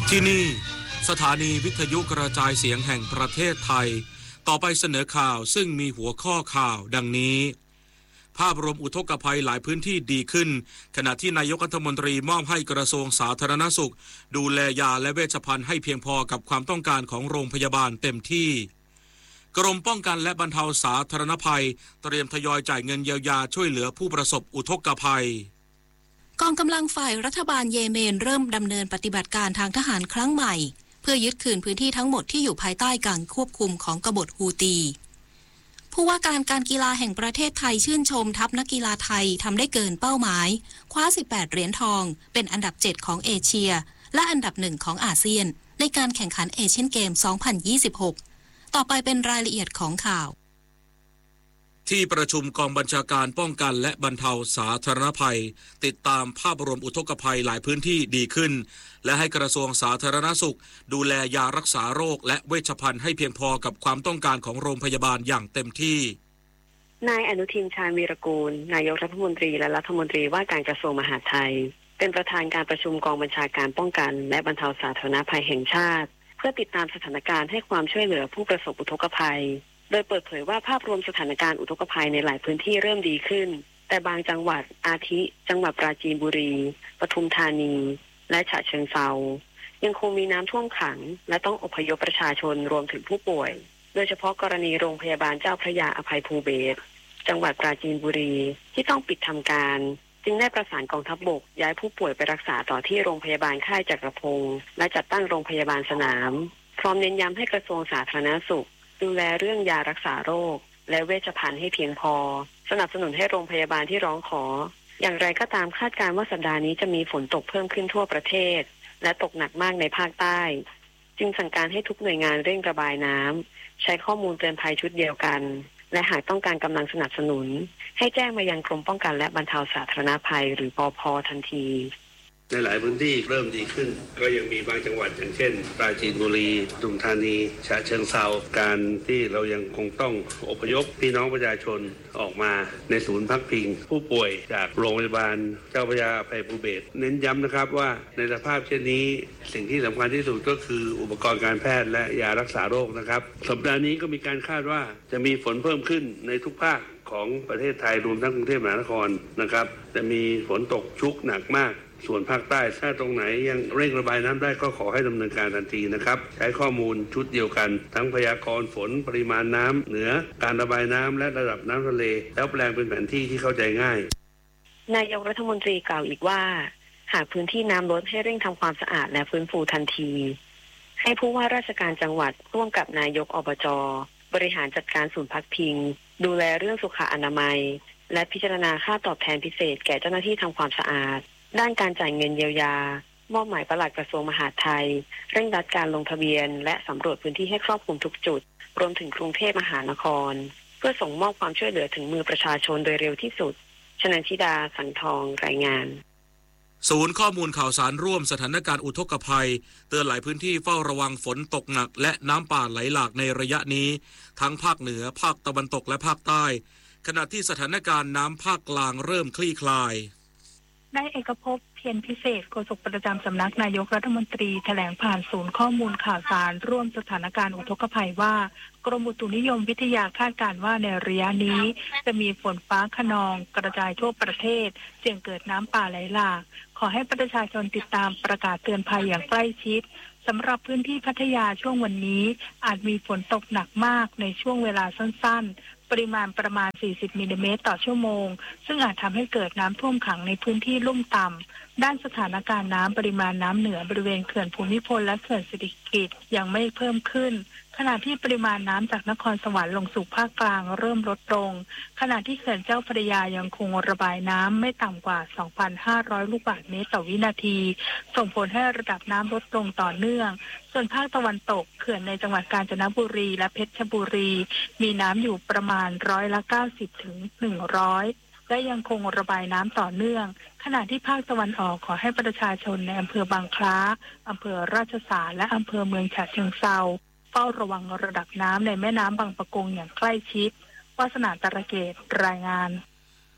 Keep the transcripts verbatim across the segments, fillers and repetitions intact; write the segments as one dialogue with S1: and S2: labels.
S1: ที่นี่สถานีวิทยุกระจายเสียงแห่งประเทศไทยต่อไปเสนอข่าวซึ่งมีหัวข้อข่าวดังนี้ภาพรวมอุทกภัยหลายพื้นที่ดีขึ้นขณะที่นายกรัฐมนตรีมอบให้กระทรวงสาธารณสุขดูแลยาและเวชภัณฑ์ให้เพียงพอกับความต้องการของโรงพยาบาลเต็มที่กรมป้องกันและบรรเทาสาธารณภัยเตรียมทยอยจ่ายเงินเยียวยาช่วยเหลือผู้ประสบอุทกภัย
S2: กองกำลังฝ่ายรัฐบาลเยเมนเริ่มดำเนินปฏิบัติการทางทหารครั้งใหม่เพื่อยึดคืนพื้นที่ทั้งหมดที่อยู่ภายใต้การควบคุมของกบฏฮูตีผู้ว่าการการกีฬาแห่งประเทศไทยชื่นชมทัพนักกีฬาไทยทำได้เกินเป้าหมายคว้าสิบแปดเหรียญทองเป็นอันดับเจ็ดของเอเชียและอันดับหนึ่งของอาเซียนในการแข่งขันเอเชียนเกมสองพันยี่สิบหกต่อไปเป็นรายละเอียดของข่าว
S1: ที่ประชุมกองบัญชาการป้องกันและบรรเทาสาธารณภัยติดตามภาพรวมอุทกภัยหลายพื้นที่ดีขึ้นและให้กระทรวงสาธารณสุขดูแลยารักษาโรคและเวชภัณฑ์ให้เพียงพอกับความต้องการของโรงพยาบาลอย่างเต็มที่
S3: นายอนุทินชาญวีรกูลนายกรัฐมนตรีและรัฐมนตรีว่าการกระทรวงมหาดไทยเป็นประธานการประชุมกองบัญชาการป้องกันและบรรเทาสาธารณภัยแห่งชาติเพื่อติดตามสถานการณ์ให้ความช่วยเหลือผู้ประสบอุทกภัยโดยเปิดเผยว่าภาพรวมสถานการณ์อุทกภัยในหลายพื้นที่เริ่มดีขึ้นแต่บางจังหวัดอาทิจังหวัดปราจีนบุรีปทุมธานีและฉะเชิงเทรายังคงมีน้ำท่วมขังและต้องอพยพประชาชนรวมถึงผู้ป่วยโดยเฉพาะกรณีโรงพยาบาลเจ้าพระยาอภัยภูเบศรจังหวัดปราจีนบุรีที่ต้องปิดทำการจึงได้ประสานกองทัพบกย้ายผู้ป่วยไปรักษาต่อที่โรงพยาบาลค่ายจักรพงศ์และจัดตั้งโรงพยาบาลสนามพร้อมเน้นย้ำให้กระทรวงสาธารณสุขดูแลเรื่องยารักษาโรคและเวชภัณฑ์ให้เพียงพอสนับสนุนให้โรงพยาบาลที่ร้องขออย่างไรก็ตามคาดการณ์ว่าสัปดาห์นี้จะมีฝนตกเพิ่มขึ้นทั่วประเทศและตกหนักมากในภาคใต้จึงสั่งการให้ทุกหน่วยงานเร่งระบายน้ำใช้ข้อมูลเตือนภัยชุดเดียวกันและหากต้องการกำลังสนับสนุนให้แจ้งมายังกรมป้องกันและบรรเทาสาธารณภัยหรือปภ.ทันที
S4: ในหลายพื้นที่เริ่มดีขึ้นก็ยังมีบางจังหวัดอย่างเช่นปราจีนบุรีปทุมธานีฉะเชิงเทราการที่เรายังคงต้องอพยพพี่น้องประชาชนออกมาในศูนย์พักพิงผู้ป่วยจากโรงพยาบาลเจ้าพระยาอภัยภูเบศรเน้นย้ำนะครับว่าในสภาพเช่นนี้สิ่งที่สำคัญที่สุดก็คืออุปกรณ์การแพทย์และยารักษาโรคนะครับสัปดาห์นี้ก็มีการคาดว่าจะมีฝนเพิ่มขึ้นในทุกภาคของประเทศไทยรวมทั้งกรุงเทพมหานครนะครับจะมีฝนตกชุกหนักมากส่วนภาคใต้ถ้าตรงไหนยังเร่งระบายน้ำได้ก็ขอให้ดำเนินการทันทีนะครับใช้ข้อมูลชุดเดียวกันทั้งพยากรณ์ฝนปริมาณน้ำเหนือการระบายน้ำและระดับน้ำทะเลแล้วแปลงเป็นแผนที่ที่เข้าใจง่าย
S3: นายกรัฐมนตรีกล่าวอีกว่าหากพื้นที่น้ำลดให้เร่งทำความสะอาดและฟื้นฟูทันทีให้ผู้ว่าราชการจังหวัดร่วมกับนายกอบจ.บริหารจัดการศูนย์พักพิงดูแลเรื่องสุขอนามัยและพิจารณาค่าตอบแทนพิเศษแก่เจ้าหน้าที่ทำความสะอาดด้านการจ่ายเงินเยียวยามอบหมายปลัดกระทรวงมหาดไทยเร่งรัดการลงทะเบียนและสำรวจพื้นที่ให้ครอบคลุมทุกจุดรวมถึงกรุงเทพมหานครเพื่อส่งมอบความช่วยเหลือถึงมือประชาชนโดยเร็วที่สุดชนันชิดาสังทองรายงาน
S1: ศูนย์ข้อมูลข่าวสารร่วมสถานการณ์อุทกภัยเตือนหลายพื้นที่เฝ้าระวังฝนตกหนักและน้ำป่าไหลหลากในระยะนี้ทั้งภาคเหนือภาคตะวันตกและภาคใต้ขณะที่สถานการณ์น้ำภาคกลางเริ่มคลี่คลาย
S5: นายเอกภพเพียรพิเศษโฆษกประจำสำนักนายกรัฐมนตรีแถลงผ่านศูนย์ข้อมูลข่าวสารร่วมสถานการณ์อุทกภัยว่ากรมอุตุนิยมวิทยาคาดการณ์ว่าในระยะนี้จะมีฝนฟ้าคะนองกระจายทั่วประเทศเสี่ยงเกิดน้ำป่าไหลหลากขอให้ประชาชนติดตามประกาศเตือนภัยอย่างใกล้ชิดสำหรับพื้นที่พัทยาช่วงวันนี้อาจมีฝนตกหนักมากในช่วงเวลาสั้นๆปริมาณประมาณสี่สิบมิลลิเมตรต่อชั่วโมงซึ่งอาจทำให้เกิดน้ำท่วมขังในพื้นที่ลุ่มต่ำด้านสถานการณ์น้ำปริมาณน้ำเหนือบริเวณเขื่อนภูมิพลและเขื่อนสิริกิติ์ยังไม่เพิ่มขึ้นขณะที่ปริมาณน้ำจากนครสวรรค์ลงสู่ภาคกลางเริ่มลดลงขณะที่เขื่อนเจ้าพระยายังคงระบายน้ำไม่ต่ำกว่า สองพันห้าร้อย ลูกบาศก์เมตรต่อวินาทีส่งผลให้ระดับน้ำลดลงต่อเนื่องส่วนภาคตะวันตกเขื่อนในจังหวัดกาญจนบุรีและเพชรบุรีมีน้ำอยู่ประมาณร้อยละเก้าสิบถึงหนึ่งร้อยและยังคงระบายน้ำต่อเนื่องขณะที่ภาคตะวันออกขอให้ประชาชนในอำเภอบางคล้าอำเภอราชสาและอำเภอเมืองฉะเชิงเทราเฝ้าระวังระดับน้ำในแม่น้ำบางปะกงอย่างใกล้ชิดวาสนาตระเกตรายงาน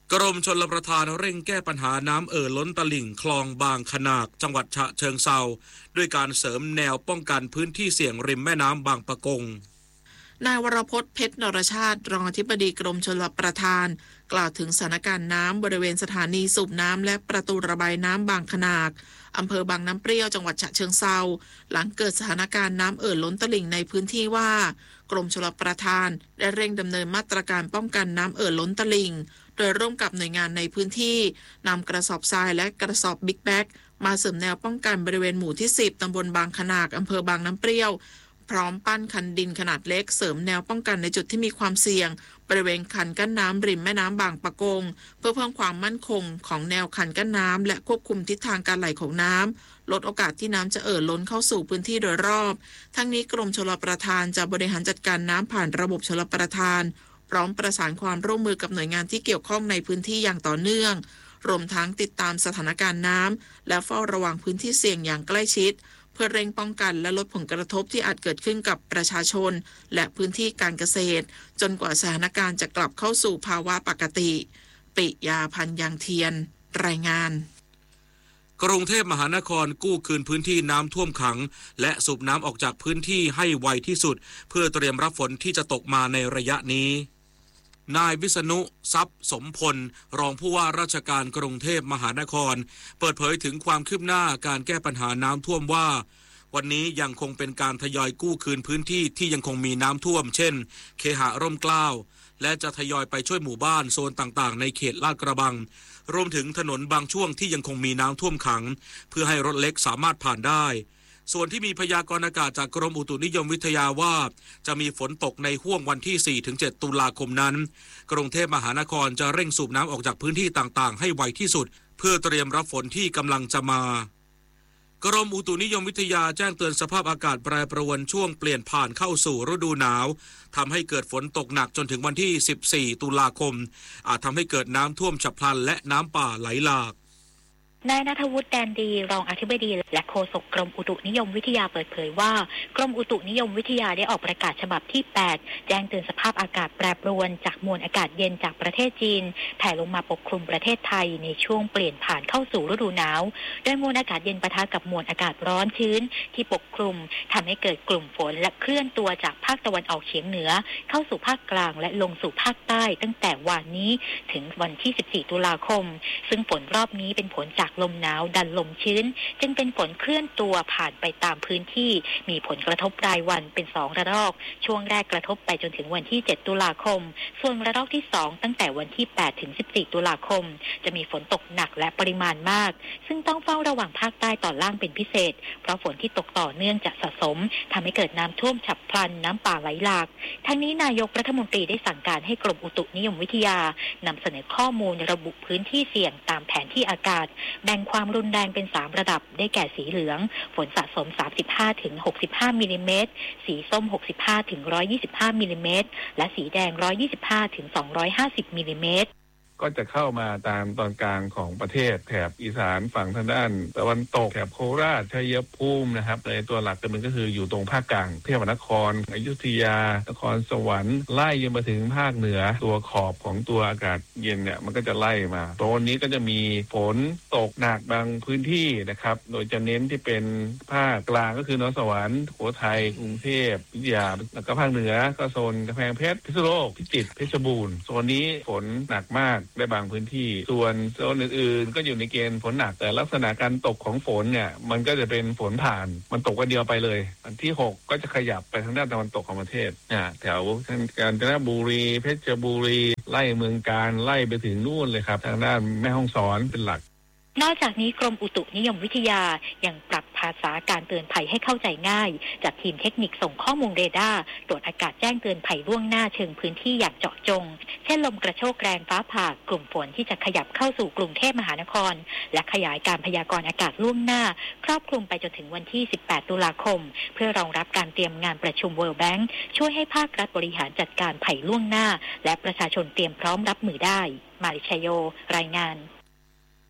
S1: กรมชลประทานเร่งแก้ปัญหาน้ำเอ่อล้นตลิ่งคลองบางขนากจังหวัดฉะเชิงเทราด้วยการเสริมแนวป้องกันพื้นที่เสี่ยงริมแม่น้ำบางปะกง
S6: นายวรพจน์เพชรนรชาติรองอธิบดีกรมชลประทานกล่าวถึงสถานการณ์น้ำบริเวณสถานีสูบน้ำและประตูระบายน้ำบางขนากอำเภอบางน้ำเปรี้ยวจังหวัดฉะเชิงเทราหลังเกิดสถานการณ์น้ำเอ่อล้นตลิ่งในพื้นที่ว่ากรมชลประทานได้เร่งดำเนินมาตรการป้องกันน้ำเอ่อล้นตลิ่งโดยร่วมกับหน่วยงานในพื้นที่นำกระสอบทรายและกระสอบบิ๊กแบ็กมาเสริมแนวป้องกันบริเวณหมู่ที่สิบตำบลบางขนากอำเภอบางน้ำเปรี้ยวพร้อมปั้นคันดินขนาดเล็กเสริมแนวป้องกันในจุดที่มีความเสี่ยงบริเวณคันกั้นน้ำริมแม่น้ำบางปะกงเพื่อเพิ่มความมั่นคงของแนวคันกั้นน้ำและควบคุมทิศทางการไหลของน้ำลดโอกาสที่น้ำจะเอ่อล้นเข้าสู่พื้นที่โดยรอบทั้งนี้กรมชลประทานจะบริหารจัดการน้ำผ่านระบบชลประทานพร้อมประสานความร่วมมือกับหน่วยงานที่เกี่ยวข้องในพื้นที่อย่างต่อเนื่องรวมทั้งติดตามสถานการณ์น้ำและเฝ้าระวังพื้นที่เสี่ยงอย่างใกล้ชิดเพื่อเร่งป้องกันและลดผลกระทบที่อาจเกิดขึ้นกับประชาชนและพื้นที่การเกษตรจนกว่าสถานการณ์จะกลับเข้าสู่ภาวะปกติปิยาพันธ์ยังเทียนรายงาน
S1: กรุงเทพมหานครกู้คืนพื้นที่น้ำท่วมขังและสูบน้ำออกจากพื้นที่ให้ไวที่สุดเพื่อเตรียมรับฝนที่จะตกมาในระยะนี้นายวิษณุทรัพย์สมพลรองผู้ว่าราชการกรุงเทพมหานครเปิดเผยถึงความคืบหน้าการแก้ปัญหาน้ำท่วมว่าวันนี้ยังคงเป็นการทยอยกู้คืนพื้นที่ที่ยังคงมีน้ำท่วมเช่นเคหะร่มเกล้าและจะทยอยไปช่วยหมู่บ้านโซนต่างๆในเขตลาดกระบังรวมถึงถนนบางช่วงที่ยังคงมีน้ำท่วมขังเพื่อให้รถเล็กสามารถผ่านได้ส่วนที่มีพยากรณ์อากาศจากกรมอุตุนิยมวิทยาว่าจะมีฝนตกในห้วงวันที่ สี่ถึงเจ็ด ตุลาคมนั้นกรุงเทพมหานครจะเร่งสูบน้ำออกจากพื้นที่ต่างๆให้ไวที่สุดเพื่อเตรียมรับฝนที่กำลังจะมากรมอุตุนิยมวิทยาแจ้งเตือนสภาพอากาศแปรปรวนช่วงเปลี่ยนผ่านเข้าสู่ฤดูหนาวทำให้เกิดฝนตกหนักจนถึงวันที่ สิบสี่ ตุลาคมอาจทำให้เกิดน้ำท่วมฉับพลันและน้ำป่าไหลหลาก
S7: นายณัฐวุฒิแดนดีรองอธิบดีและโฆษกกรมอุตุนิยมวิทยาเปิดเผยว่ากรมอุตุนิยมวิทยาได้ออกประกาศฉบับที่แปดแจ้งเตือนสภาพอากาศแปรปรวนจากมวลอากาศเย็นจากประเทศจีนแผ่ลงมาปกคลุมประเทศไทยในช่วงเปลี่ยนผ่านเข้าสู่ฤดูหนาวโดยมวลอากาศเย็นปะทะกับมวลอากาศร้อนชื้นที่ปกคลุมทำให้เกิดกลุ่มฝนและเคลื่อนตัวจากภาคตะวันออกเฉียงเหนือเข้าสู่ภาคกลางและลงสู่ภาคใต้ตั้งแต่วันนี้ถึงวันที่สิบสี่ตุลาคมซึ่งฝนรอบนี้เป็นผลจากลมหนาวดันลมชื้นจึงเป็นฝนเคลื่อนตัวผ่านไปตามพื้นที่มีผลกระทบรายวันเป็นสองระลอกช่วงแรกกระทบไปจนถึงวันที่เจ็ดตุลาคมส่วนระลอกที่สองตั้งแต่วันที่แปดถึงสิบสี่ตุลาคมจะมีฝนตกหนักและปริมาณมากซึ่งต้องเฝ้าระวังภาคใต้ตอนล่างเป็นพิเศษเพราะฝนที่ตกต่อเนื่องจะสะสมทำให้เกิดน้ำท่วมฉับพลันน้ำป่าไหลหลากทั้งนี้นายกรัฐมนตรีได้สั่งการให้กรมอุตุนิยมวิทยานำเสนอข้อมูลระบุพื้นที่เสี่ยงตามแผนที่อากาศแบ่งความรุนแรงเป็นสามระดับได้แก่สีเหลืองฝนสะสม สามสิบห้าถึงหกสิบห้า มิลลิเมตรสีส้ม หกสิบห้าถึงหนึ่งร้อยยี่สิบห้า มิลลิเมตรและสีแดง หนึ่งร้อยยี่สิบห้าถึงสองร้อยห้าสิบ มิลลิเมตร
S8: ก็จะเข้ามาตามตอนกลางของประเทศแถบอีสานฝั่งทางด้านตะวันตกแถบโคราชชัยภูมินะครับในตัวหลักมันก็คืออยู่ตรงภาคกลางเทพนครอยุธยานครสวรรค์ไล่ยังมาถึงภาคเหนือตัวขอบของตัวอากาศเย็นเนี่ยมันก็จะไล่มาตอนนี้ก็จะมีฝนตกหนักบางพื้นที่นะครับโดยจะเน้นที่เป็นภาคกลางก็คือนครสวรรค์สุโขทัยกรุงเทพวิทยาแล้วก็ภาคเหนือก็โซนกำแพงเพชรพิษณุโลกพิจิตรเพชรบูรณ์โซนนี้ฝนหนักมากได้บางพื้นที่ส่วนโซนอื่นๆก็อยู่ในเกณฑ์ฝนหนักแต่ลักษณะการตกของฝนเนี่ยมันก็จะเป็นฝนผ่านมันตกวันเดียวไปเลยวันที่หกก็จะขยับไปทางด้านตะวันตกของประเทศอ่าแถวกาญจนบุรีเพชรบุรีไล่เมืองการไล่ไปถึงนู่นเลยครับทางด้านแม่ฮ่องสอนเป็นหลัก
S7: นอกจากนี้กรมอุตุนิยมวิทยายังปรับภาษาการเตือนภัยให้เข้าใจง่ายจัดทีมเทคนิคส่งข้อมูลเรดาร์ตรวจอากาศแจ้งเตือนภัยล่วงหน้าเชิงพื้นที่อย่างเจาะจงเช่นลมกระโชกแรงฟ้าผ่ากลุ่มฝนที่จะขยับเข้าสู่กรุงเทพมหานครและขยายการพยากรณ์อากาศล่วงหน้าครอบคลุมไปจนถึงวันที่สิบแปดตุลาคมเพื่อรองรับการเตรียมงานประชุม World Bank ช่วยให้ภาครัฐบริหารจัดการภัยล่วงหน้าและประชาชนเตรียมพร้อมรับมือได้มาริชโยรายงาน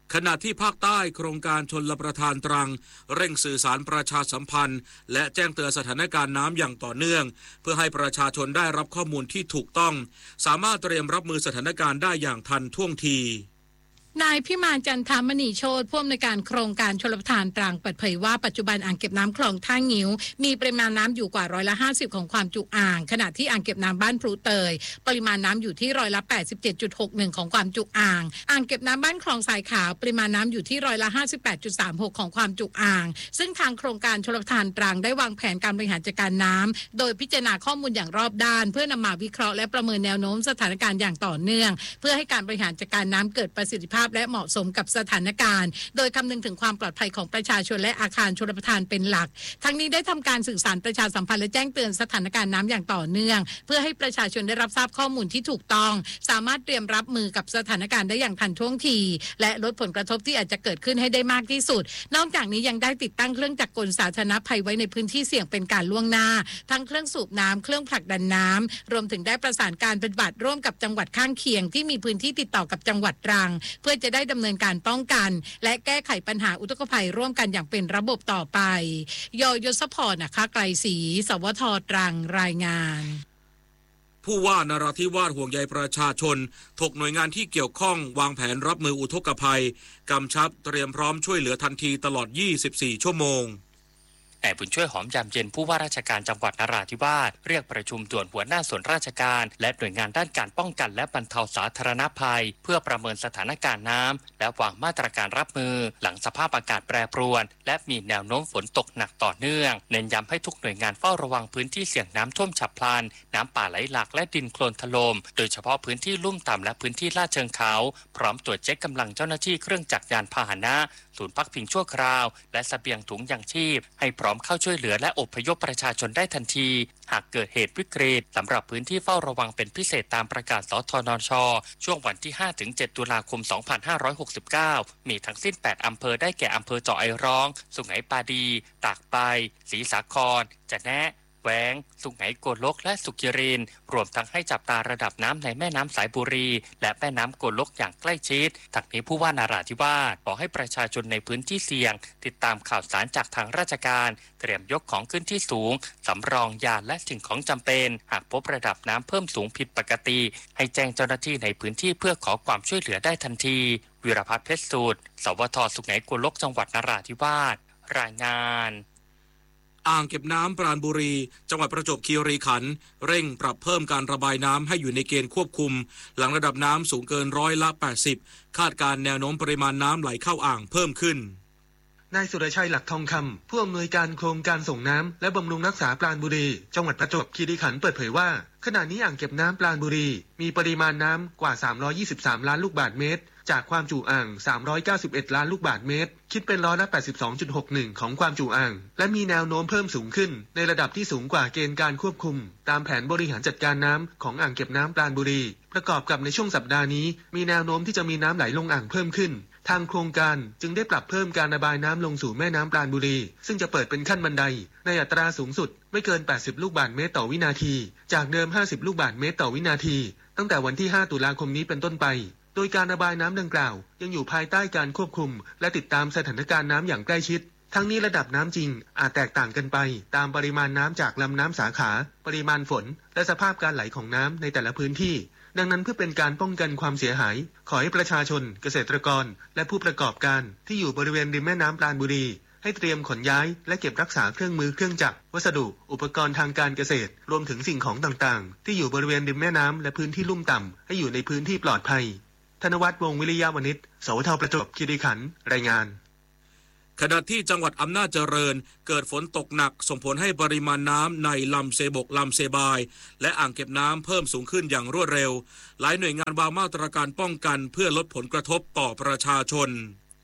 S1: ขณะที่ภาคใต้โครงการชลประทานตรังเร่งสื่อสารประชาสัมพันธ์และแจ้งเตือนสถานการณ์น้ำอย่างต่อเนื่องเพื่อให้ประชาชนได้รับข้อมูลที่ถูกต้องสามารถเตรียมรับมือสถานการณ์ได้อย่างทันท่วงที
S9: นายพิมานจันทามณีโชติผู้อำนวยการโครงการชลประทานตรังเปิดเผยว่าปัจจุบันอ่างเก็บน้ำคลองท่างิ้วมีปริมาณน้ำอยู่กว่าร้อยละห้าสิบของความจุอ่างขณะที่อ่างเก็บน้ำบ้านพลูเตยปริมาณน้ำอยู่ที่ร้อยละ แปดสิบเจ็ดจุดหกหนึ่ง ของความจุอ่างอ่างเก็บน้ำบ้านคลองทรายขาวปริมาณน้ำอยู่ที่ร้อยละ ห้าสิบแปดจุดสามหก ของความจุอ่างซึ่งทางโครงการชลประทานตรังได้วางแผนการบริหารจัดการน้ำโดยพิจารณาข้อมูลอย่างรอบด้านเพื่อนำมาวิเคราะห์และประเมินแนวโน้มสถานการณ์อย่างต่อเนื่องเพื่อให้การบริหารจัดการน้ำเกิดประสิทธิภาพและเหมาะสมกับสถานการณ์โดยคำนึงถึงความปลอดภัยของประชาชนและอาคารชลประทานเป็นหลักทั้งนี้ได้ทำการสื่อสารประชาสัมพันธ์และแจ้งเตือนสถานการณ์น้ำอย่างต่อเนื่องเพื่อให้ประชาชนได้รับทราบข้อมูลที่ถูกต้องสามารถเตรียมรับมือกับสถานการณ์ได้อย่างทันท่วงทีและลดผลกระทบที่อาจจะเกิดขึ้นให้ได้มากที่สุดนอกจากนี้ยังได้ติดตั้งเครื่องจักรกลสาธารณภัยไว้ในพื้นที่เสี่ยงเป็นการล่วงหน้าทั้งเครื่องสูบน้ำเครื่องผลักดันน้ำรวมถึงได้ประสานการปฏิบัติร่วมกับจังหวัดข้างเคียงที่มีพื้นที่ติดต่อกับจังหวัดตรังเพื่อจะได้ดำเนินการป้องกันและแก้ไขปัญหาอุทกภัยร่วมกันอย่างเป็นระบบต่อไปยยศพรนะคะไกรศรีสวทตรังรายงาน
S1: ผู้ว่านราธิวาสห่วงใยประชาชนถกหน่วยงานที่เกี่ยวข้องวางแผนรับมืออุทกภัยกำชับเตรียมพร้อมช่วยเหลือทันทีตลอดยี่สิบสี่ชั่วโมง
S10: นายบุญช่วยหอมยามเย็นผู้ว่าราชการจังหวัดนราธิวาสเรียกประชุมด่วนหัวหน้าส่วนราชการและหน่วยงานด้านการป้องกันและบรรเทาสาธารณภัยเพื่อประเมินสถานการณ์น้ำและวางมาตรการรับมือหลังสภาพอากาศแปรปรวนและมีแนวโน้มฝนตกหนักต่อเนื่องเน้นย้ำให้ทุกหน่วยงานเฝ้าระวังพื้นที่เสี่ยงน้ำท่วมฉับพลันน้ำป่าไหลหลากและดินโคลนถล่มโดยเฉพาะพื้นที่ลุ่มต่ำและพื้นที่ลาดเชิงเขาพร้อมตรวจเช็คกำลังเจ้าหน้าที่เครื่องจักรยานพาหนะศูนย์พักพิงชั่วคราวและเสบียงถุงยางชีพให้พร้อมเข้าช่วยเหลือและอพยพประชาชนได้ทันทีหากเกิดเหตุวิกฤตสำหรับพื้นที่เฝ้าระวังเป็นพิเศษตามประกาศสทนช.ช่วงวันที่ ห้าถึงเจ็ด ตุลาคม สองพันห้าร้อยหกสิบเก้ามีทั้งสิ้นแปดอำเภอได้แก่อำเภอเจาะไอร้องสุไหงปาดีตากใบศรีสาครจะแนะแหวงสุไหงโกลกและสุขิรินรวมทั้งให้จับตาระดับน้ำในแม่น้ำสายบุรีและแม่น้ำโกลกอย่างใกล้ชิดทั้งนี้ผู้ว่านาราธิวาสขอให้ประชาชนในพื้นที่เสี่ยงติดตามข่าวสารจากทางราชการเตรียมยกของขึ้นที่สูงสำรองยาและสิ่งของจำเป็นหากพบระดับน้ำเพิ่มสูงผิดปกติให้แจ้งเจ้าหน้าที่ในพื้นที่เพื่อขอความช่วยเหลือได้ทันทีวิรพัฒน์เพชรสูตรสวทสุไหงโกลกจังหวัดนราธิวาสรายงาน
S1: อ่างเก็บน้ำปราณบุรีจังหวัดประจวบคีรีขันธ์เร่งปรับเพิ่มการระบายน้ำให้อยู่ในเกณฑ์ควบคุมหลังระดับน้ำสูงเกินร้อยละแปดสิบคาดการแนวโน้มปริมาณน้ำไหลเข้าอ่างเพิ่มขึ้น
S11: นายสุรชัยหลักทองคำผู้อำนวยการโครงการส่งน้ำและบำรุงรักษาปราณบุรีจังหวัดประจวบคีรีขันธ์เปิดเผยว่าขณะนี้อ่างเก็บน้ำปราณบุรีมีปริมาณน้ำกว่าสามร้อยยี่สิบสามล้านลูกบาศก์เมตรจากความจุอ่างสามร้อยเก้าสิบเอ็ดล้านลูกบาศก์เมตรคิดเป็นร้อยละ แปดสิบสองจุดหกหนึ่ง ของความจุอ่างและมีแนวโน้มเพิ่มสูงขึ้นในระดับที่สูงกว่าเกณฑ์การควบคุมตามแผนบริหารจัดการน้ำของอ่างเก็บน้ำปราณบุรีประกอบกับในช่วงสัปดาห์นี้มีแนวโน้มที่จะมีน้ำไหลลงอ่างเพิ่มขึ้นทางโครงการจึงได้ปรับเพิ่มการระบายน้ำลงสู่แม่น้ำปราณบุรีซึ่งจะเปิดเป็นขั้นบันไดในอัตราสูงสุดไม่เกินแปดสิบลูกบาศก์เมตรต่อวินาทีจากเดิมห้าสิบลูกบาศก์เมตรต่อวินาทีตั้งแต่วันที่ห้าตุลาคมนี้เป็นต้นไปโดยการระบายน้ำดังกล่าวยังอยู่ภายใต้การควบคุมและติดตามสถานการณ์น้ำอย่างใกล้ชิดทั้งนี้ระดับน้ำจริงอาจแตกต่างกันไปตามปริมาณน้ำจากลำน้ำสาขาปริมาณฝนและสภาพการไหลของน้ำในแต่ละพื้นที่ดังนั้นเพื่อเป็นการป้องกันความเสียหายขอให้ประชาชนเกษตรกรและผู้ประกอบการที่อยู่บริเวณริมแม่น้ำปราณบุรีให้เตรียมขนย้ายและเก็บรักษาเครื่องมือเครื่องจักรวัสดุอุปกรณ์ทางการเกษตรรวมถึงสิ่งของต่างๆที่อยู่บริเวณริมแม่น้ำและพื้นที่ลุ่มต่ำให้อยู่ในพื้นที่ปลอดภัยธนวัฒน์วงศ์วิริยะวณิชสวทประจวบคีรีขันธ์รายงาน
S1: ขณะที่จังหวัดอำนาจเจริญเกิดฝนตกหนักส่งผลให้ปริมาณน้ำในลำเซบกลำเซบายและอ่างเก็บน้ำเพิ่มสูงขึ้นอย่างรวดเร็วหลายหน่วยงานวางมาตรการป้องกันเพื่อลดผลกระทบต่อประชาชน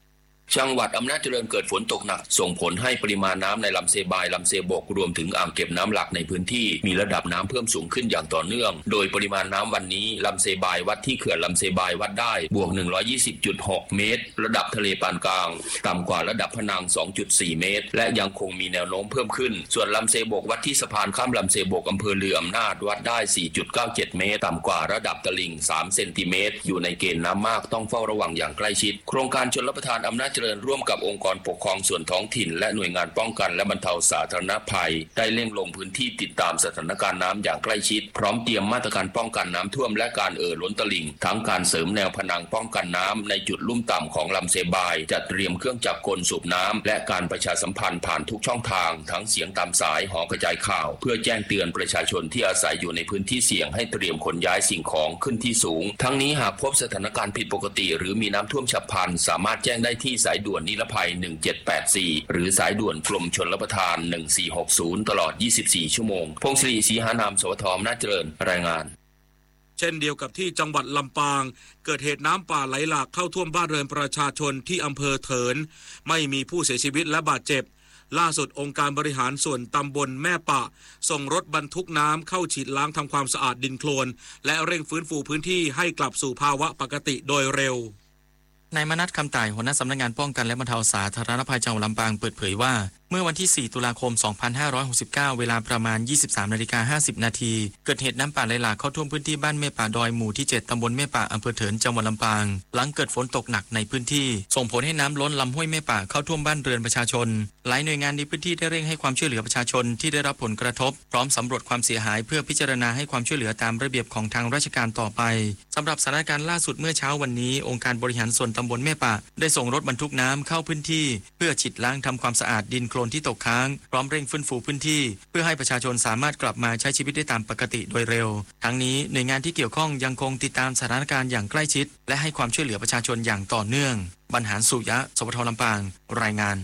S12: จังหวัดอำนาจเจริญเกิดฝนตกหนักส่งผลให้ปริมาณน้ำในลำเซบายลำเซบกรวมถึงอ่างเก็บน้ำหลักในพื้นที่มีระดับน้ำเพิ่มสูงขึ้นอย่างต่อเนื่องโดยปริมาณน้ำวันนี้ลำเซบายวัดที่เขื่อนลำเซบายวัดได้บวก หนึ่งร้อยยี่สิบจุดหก เมตรระดับทะเลปานกลางต่ำกว่าระดับพนัง สองจุดสี่ เมตรและยังคงมีแนวโน้มเพิ่มขึ้นส่วนลำเซบกวัดที่สะพานข้ามลำเซบกอำเภอเรืออำนาจวัดได้ สี่จุดเก้าเจ็ด เมตรต่ำกว่าระดับตลิ่งสามเซนติเมตรอยู่ในเกณฑ์น้ำมากต้องเฝ้าระวังอย่างใกล้ชิดโครงการชลประทานอำนาจเจริญร่วมกับองค์กรปกครองส่วนท้องถิ่นและหน่วยงานป้องกันและบรรเทาสาธารณภัยได้เร่งลงพื้นที่ติดตามสถานการณ์น้ำอย่างใกล้ชิดพร้อมเตรียมมาตรการป้องกันน้ำท่วมและการเอ่อล้นตลิ่งทั้งการเสริมแนวผนังป้องกันน้ำในจุดลุ่มต่ำของลำเซบายจัดเตรียมเครื่องจักรกลสูบน้ำและการประชาสัมพันธ์ผ่านทุกช่องทางทั้งเสียงตามสายหอกระจายข่าวเพื่อแจ้งเตือนประชาชนที่อาศัยอยู่ในพื้นที่เสี่ยงให้เตรียมขนย้ายสิ่งของขึ้นที่สูงทั้งนี้หากพบสถานการณ์ผิดปกติหรือมีน้ำท่วมฉับพลันสามารถแจ้งได้ที่สายด่วนนิรภัยหนึ่งเจ็ดแปดสี่หรือสายด่วนกรมชลประทานหนึ่งสี่หกศูนย์ตลอดยี่สิบสี่ชั่วโมงพงศรีศรีหานามสวทออำนาจเจริญรายงาน
S1: เช่นเดียวกับที่จังหวัดลำปางเกิดเหตุน้ำป่าไหลหลากเข้าท่วมบ้านเรือนประชาชนที่อำเภอเถินไม่มีผู้เสียชีวิตและบาดเจ็บล่าสุดองค์การบริหารส่วนตำบลแม่ปะส่งรถบรรทุกน้ำเข้าฉีดล้างทำความสะอาดดินโคลนและเร่งฟื้นฟูพื้นที่ให้กลับสู่ภาวะปกติโดยเร็วน
S13: ายมนัสคำต่ายหัวหน้าสำนักงานป้องกันและบรรเทาสาธารณภัยจังหวัดลำปางเปิดเผยว่าเมื่อวันที่สี่ตุลาคมสองพันห้าร้อยหกสิบเก้าเวลาประมาณ ยี่สิบสามนาฬิกาห้าสิบนาทีเกิดเหตุน้ำป่าไหลหลากเข้าท่วมพื้นที่บ้านแม่ป่าดอยหมู่ที่เจ็ดตำบลแม่ป่าอำเภอเถินจังหวัดลำปางหลังเกิดฝนตกหนักในพื้นที่ส่งผลให้น้ำล้นลำห้วยแม่ป่าเข้าท่วมบ้านเรือนประชาชนหลายหน่วยงานในพื้นที่ได้เร่งให้ความช่วยเหลือประชาชนที่ได้รับผลกระทบพร้อมสำรวจความเสียหายเพื่อพิจารณาให้ความช่วยเหลือตามระเบียบของทางราชการต่อไปสำหรับสถานการณ์ล่าสุดเมื่อเช้าวันนี้องค์การบริหารส่วนตำบลแม่ป่าได้ส่งรถบรรทุกน้ำเข้าพื้นที่เพื่อฉีดล้างทำความสะอาดดินโคลนที่ตกค้างพร้อมเร่งฟื้นฟูพื้นที่เพื่อให้ประชาชนสามารถกลับมาใช้ชีวิตได้ตามปกติโดยเร็วทั้งนี้หน่วยงานที่เกี่ยวข้องยังคงติดตามสถานการณ์อย่างใกล้ชิดและให้ความช่วยเหลือประชาชนอย่างต่อเนื่องบรรหารสุยะสวทลำปางรายงาน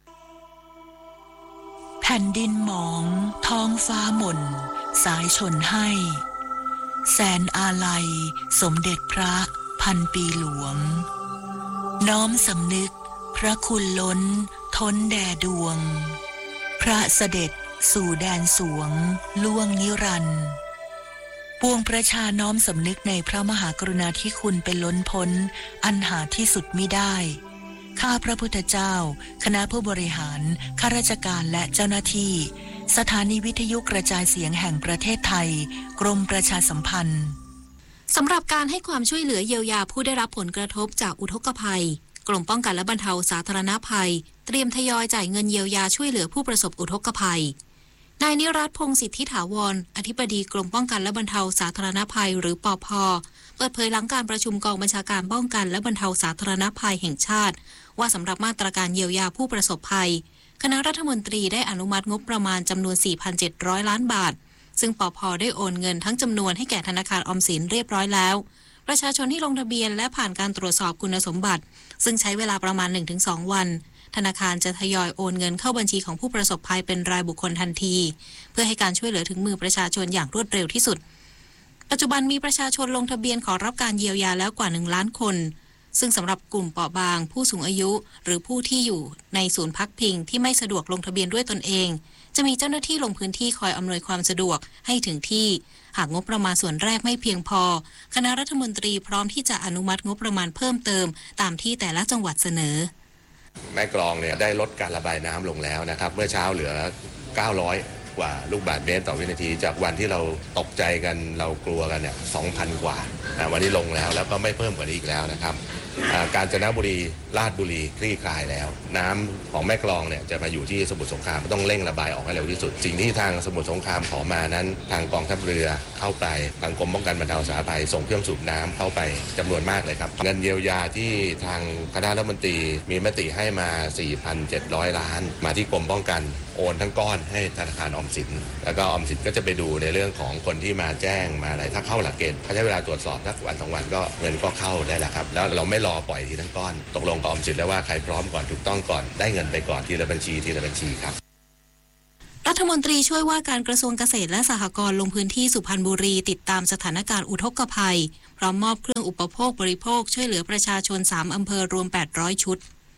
S14: แผ่นดินหมองท้องฟ้าหม่นสายชนให้แสนอาลัยสมเด็จพระพันปีหลวงน้อมสำนึกพระคุณล้นท้นแด่ดวงพระเสด็จสู่แดนสวงล่วงนิรันดร์ปวงประชาน้อมสำนึกในพระมหากรุณาธิคุณเป็นล้นพ้นอันหาที่สุดมิได้ข้าพระพุทธเจ้าคณะผู้บริหารข้าราชการและเจ้าหน้าที่สถานีวิทยุกระจายเสียงแห่งประเทศไทยกรมประชาสัมพันธ์
S2: สำหรับการให้ความช่วยเหลือเยียวยาผู้ได้รับผลกระทบจากอุทกภัยกรมป้องกันและบรรเทาสาธารณภัยเตรียมทยอยจ่ายเงินเยียวยาช่วยเหลือผู้ประสบอุทกภัยนายนิรัตน์พงศ์สิทธิถาวรอธิบดีกรมป้องกันและบรรเทาสาธารณภัยหรือปภ.เปิดเผยหลังการประชุมกองบัญชาการป้องกันและบรรเทาสาธารณภัยแห่งชาติว่าสำหรับมาตรการเยียวยาผู้ประสบภัยคณะรัฐมนตรีได้อนุมัติงบประมาณจำนวน สี่พันเจ็ดร้อย ล้านบาทซึ่งปภ.ได้โอนเงินทั้งจำนวนให้แก่ธนาคารออมสินเรียบร้อยแล้วประชาชนที่ลงทะเบียนและผ่านการตรวจสอบคุณสมบัติซึ่งใช้เวลาประมาณ หนึ่งถึงสอง วันธนาคารจะทยอยโอนเงินเข้าบัญชีของผู้ประสบภัยเป็นรายบุคคลทันทีเพื่อให้การช่วยเหลือถึงมือประชาชนอย่างรวดเร็วที่สุดปัจจุบันมีประชาชนลงทะเบียนขอรับการเยียวยาแล้วกว่าหนึ่งล้านคนซึ่งสำหรับกลุ่มเปราะบางผู้สูงอายุหรือผู้ที่อยู่ในศูนย์พักพิงที่ไม่สะดวกลงทะเบียนด้วยตนเองจะมีเจ้าหน้าที่ลงพื้นที่คอยอำนวยความสะดวกให้ถึงที่หากงบประมาณส่วนแรกไม่เพียงพอคณะรัฐมนตรีพร้อมที่จะอนุมัติงบประมาณเพิ่มเติมตามที่แต่ละจังหวัดเสนอ
S15: แม่กลองเนี่ยได้ลดการระบายน้ำลงแล้วนะครับเมื่อเช้าเหลือเก้าร้อยกว่าลูกบาศก์เมตรต่อวินาทีจากวันที่เราตกใจกันเรากลัวกันเนี่ย สองพัน กว่าวันนี้ลงแล้วแล้วก็ไม่เพิ่มกว่านี้อีกแล้วนะครับกาญจนบุรีราชบุรีคลี่คลายแล้วน้ำของแม่กลองเนี่ยจะมาอยู่ที่สมุทรสงครามต้องเร่งระบายออกให้เร็วที่สุดสิ่งที่ทางสมุทรสงครามขอมานั้นทางกองทัพเรือเข้าไปทางกรมป้องกันบรรเทาสาธารณภัยส่งเครื่องสูบน้ำเข้าไปจำนวนมากเลยครับเงินเยียวยาที่ทางคณะรัฐมนตรีมีมติให้มา สี่พันเจ็ดร้อย ล้านมาที่กรมป้องกันโอนทั้งก้อนให้ธนาคารออมสินแล้วก็ออมสินก็จะไปดูในเรื่องของคนที่มาแจ้งมาอะไรถ้าเข้าหลักเกณฑ์เขาใช้เวลาตรวจสอบสักวันสองวันก็เงินก็เข้าได้แล้วครับแล้วเราไม่รอปล่อยทีทั้งก้อนตกลงกับออมสินแล้วว่าใครพร้อมก่อนถูกต้องก่อนได้เงินไปก่อนทีละบัญชีทีละบัญชีครับ
S2: รัฐมนตรีช่วยว่าการกระทรวงเกษตรและสหกรณ์ลงพื้นที่สุพรรณบุรีติดตามสถานการณ์อุทกภัยพร้อมมอบเครื่องอุปโภคบริโภคช่วยเหลือประชาชนสามอำเภอรวมแปดร้อยชุด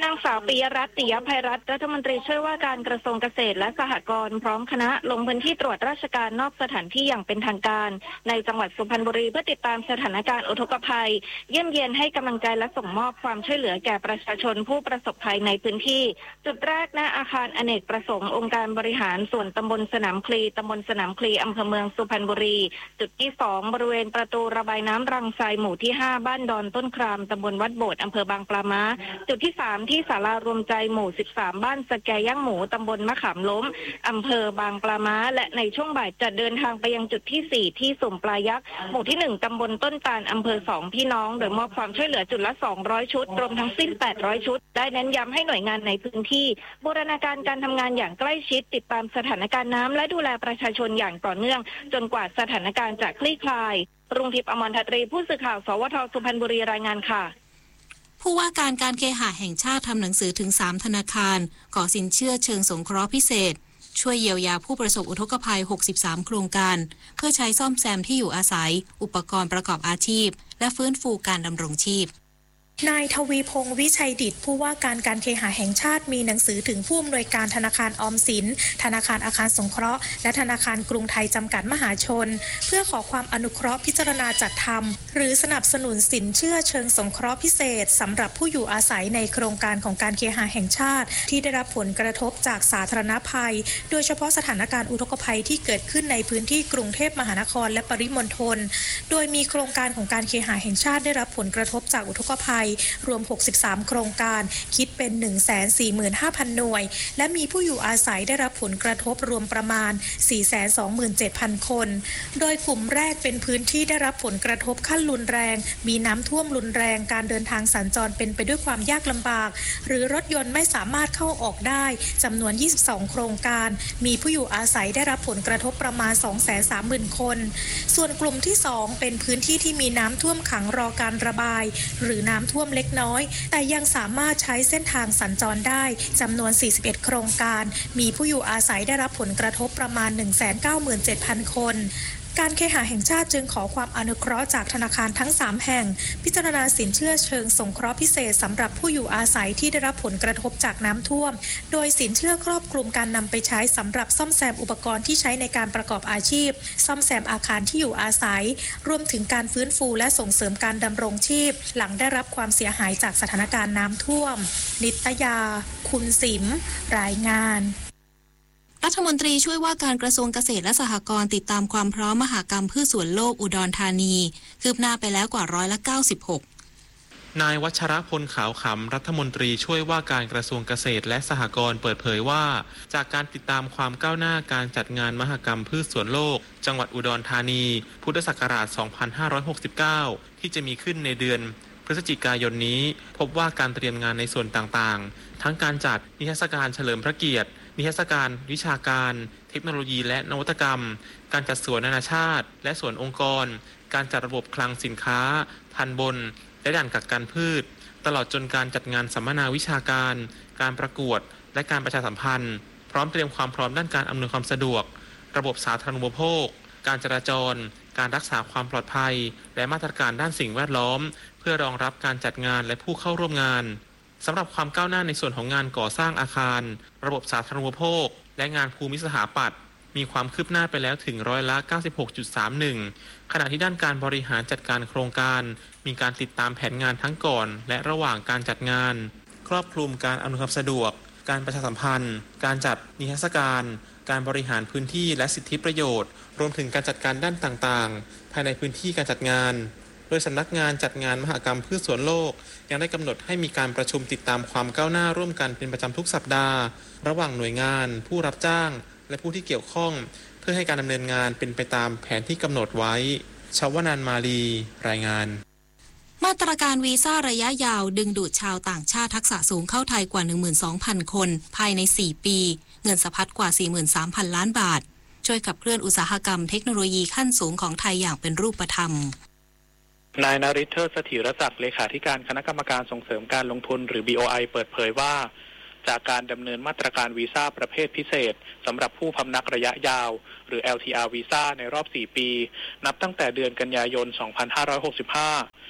S16: นางสาวปิยรัตน์ ติยภัยรัตน์รัฐมนตรีช่วยว่าการกระทรวงเกษตรและสหกรณ์พร้อมคณะลงพื้นที่ตรวจราชการนอกสถานที่อย่างเป็นทางการในจังหวัดสุพรรณบุรีเพื่อติดตามสถานการณ์อุทกภัยเยี่ยมเยียนให้กำลังใจและส่งมอบความช่วยเหลือแก่ประชาชนผู้ประสบภัยในพื้นที่จุดแรกณอาคารอเนกประสงค์องค์การบริหารส่วนตำบลสนามคลีตำบลสนามคลีอำเภอเมืองสุพรรณบุรีจุดที่สองบริเวณประตูระบายน้ำรังไทรหมู่ที่ห้าบ้านดอนต้นครามตำบลวัดโบสถ์อำเภอบางปลาม้าจุดที่สามที่ศาลารวมใจหมู่สิบสามบ้านสแกย่างหมูตำบลมะขามล้มอำเภอบางปลาม้าและในช่วงบ่ายจะเดินทางไปยังจุดที่สี่ที่สุ่มปลายักษ์หมู่ที่หนึ่งตำบลต้นตาลอำเภอสองพี่น้องโดยมอบความช่วยเหลือจุดละสองร้อยชุดรวมทั้งสิ้นแปดร้อยชุดได้เน้นย้ำให้หน่วยงานในพื้นที่บูรณาการการทำงานอย่างใกล้ชิดติดตามสถานการณ์น้ำและดูแลประชาชนอย่างต่อเนื่องจนกว่าสถานการณ์จะคลี่คลายรุ่งทิพย์อมรทัตรีผู้สื่อข่าวสวทสุพรรณบุรีรายงานค่ะ
S2: ผู้ว่าการการเคหะแห่งชาติทำหนังสือถึงสามธนาคารขอสินเชื่อเชิงสงเคราะห์พิเศษช่วยเยียวยาผู้ประสบอุทกภัยหกสิบสามโครงการเพื่อใช้ซ่อมแซมที่อยู่อาศัยอุปกรณ์ประกอบอาชีพและฟื้นฟูการดำรงชีพ
S17: นายทวีพงษ์วิชัยดิษฐ์ผู้ว่าการการเคหะแห่งชาติมีหนังสือถึงผู้อำนวยการธนาคารออมสินธนาคารอาคารสงเคราะห์และธนาคารกรุงไทยจำกัดมหาชนเพื่อขอความอนุเคราะห์พิจารณาจัดทำหรือสนับสนุนสินเชื่อเชิงสงเคราะห์พิเศษสำหรับผู้อยู่อาศัยในโครงการของการเคหะแห่งชาติที่ได้รับผลกระทบจากสาธารณภัยโดยเฉพาะสถานการณ์อุทกภัยที่เกิดขึ้นในพื้นที่กรุงเทพมหานครและปริมณฑลโดยมีโครงการของการเคหะแห่งชาติได้รับผลกระทบจากอุทกภัยรวมหกสิบสามโครงการคิดเป็น หนึ่งแสนสี่หมื่นห้าพัน หน่วยและมีผู้อยู่อาศัยได้รับผลกระทบรวมประมาณ สี่แสนสองหมื่นเจ็ดพัน คนโดยกลุ่มแรกเป็นพื้นที่ได้รับผลกระทบขั้นรุนแรงมีน้ำท่วมรุนแรงการเดินทางสัญจรเป็นไปด้วยความยากลำบากหรือรถยนต์ไม่สามารถเข้าออกได้จำนวนยี่สิบสองโครงการมีผู้อยู่อาศัยได้รับผลกระทบประมาณ สองแสนสามหมื่น คนส่วนกลุ่มที่สองเป็นพื้นที่ที่มีน้ำท่วมขังรอการระบายหรือน้ำท่วมเล็กน้อยแต่ยังสามารถใช้เส้นทางสัญจรได้จำนวนสี่สิบเอ็ดโครงการมีผู้อยู่อาศัยได้รับผลกระทบประมาณ หนึ่งแสนเก้าหมื่นเจ็ดพัน คนการเคหะแห่งชาติจึงขอความอนุเคราะห์จากธนาคารทั้งสามแห่งพิจารณาสินเชื่อเชิงสงเคราะห์พิเศษสำหรับผู้อยู่อาศัยที่ได้รับผลกระทบจากน้ำท่วมโดยสินเชื่อครอบคลุมการนำไปใช้สำหรับซ่อมแซมอุปกรณ์ที่ใช้ในการประกอบอาชีพซ่อมแซมอาคารที่อยู่อาศัยรวมถึงการฟื้นฟูและส่งเสริมการดำรงชีพหลังได้รับความเสียหายจากสถานการณ์น้ำท่วมนิตยาคุณสิมรายงาน
S2: รัฐมนตรีช่วยว่าการกระทรวงเกษตรและสหกรณ์ติดตามความพร้อมมหกรรมพืชสวนโลกอุดรธานีคืบหน้าไปแล้วกว่าร้อยละเก้าสิบหก
S18: นายวัชรพลขาวขำรัฐมนตรีช่วยว่าการกระทรวงเกษตรและสหกรณ์เปิดเผยว่าจากการติดตามความก้าวหน้าการจัดงานมหกรรมพืชสวนโลกจังหวัดอุดรธานีพุทธศักราชสองพันห้าร้อยหกสิบเก้าที่จะมีขึ้นในเดือนพฤศจิกายนนี้พบว่าการเตรียมงานในส่วนต่างๆทั้งการจัดนิทรรศการเฉลิมพระเกียรตินิทรรศการวิชาการเทคโนโลยีและนวัตกรรมการจัดสวนนานาชาติและสวนองค์กรการจัดระบบคลังสินค้าทันบนและด่านกักกันพืชตลอดจนการจัดงานสัมมนาวิชาการการประกวดและการประชาสัมพันธ์พร้อมเตรียมความพร้อมด้านการอำนวยความสะดวกระบบสาธารณูปโภคการจราจรการรักษาความปลอดภัยและมาตรการด้านสิ่งแวดล้อมเพื่อรองรับการจัดงานและผู้เข้าร่วมงานสำหรับความก้าวหน้าในส่วนของงานก่อสร้างอาคารระบบสาธารณูปโภคและงานภูมิสถาปัตย์มีความคืบหน้าไปแล้วถึงร้อยละ เก้าสิบหกจุดสามหนึ่ง ขณะที่ด้านการบริหารจัดการโครงการมีการติดตามแผนงานทั้งก่อนและระหว่างการจัดงานครอบคลุมการอำนวยความสะดวกการประชาสัมพันธ์การจัดนิทรรศการการบริหารพื้นที่และสิทธิประโยชน์รวมถึงการจัดการด้านต่างๆภายในพื้นที่การจัดงานโดยสำนักงานจัดงานมหกรรมพืชสวนโลกยังได้กำหนดให้มีการประชุมติดตามความก้าวหน้าร่วมกันเป็นประจำทุกสัปดาห์ระหว่างหน่วยงานผู้รับจ้างและผู้ที่เกี่ยวข้องเพื่อให้การดำเนินงานเป็นไปตามแผนที่กำหนดไว้ชวนันท์มาลีรายงาน
S2: มาตรการวีซ่าระยะยาวดึงดูดชาวต่างชาติทักษะสูงเข้าไทยกว่า หนึ่งหมื่นสองพัน คนภายในสี่ปีเงินสะพัดกว่า สี่หมื่นสามพัน ล้านบาทช่วยขับเคลื่อนอุตสาหกรรมเทคโนโลยีขั้นสูงของไทยอย่างเป็นรูปธรรม
S19: นายนฤทธิ์ เทิดเสถียรศักดิ์เลขาธิการคณะกรรมการส่งเสริมการลงทุนหรือ บี โอ ไอ เปิดเผยว่าจากการดำเนินมาตรการวีซ่าประเภทพิเศษสำหรับผู้พำนักระยะยาวหรือ แอล ที อาร์ วีซ่าในรอบสี่ปีนับตั้งแต่เดือนกันยายน สองพันห้าร้อยหกสิบห้า